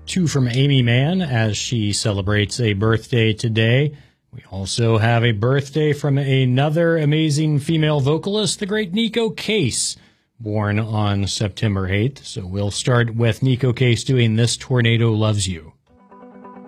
two from Amy Mann as she celebrates a birthday today. We also have a birthday from another amazing female vocalist, the great Neko Case, born on September 8th. So we'll start with Neko Case doing This Tornado Loves You.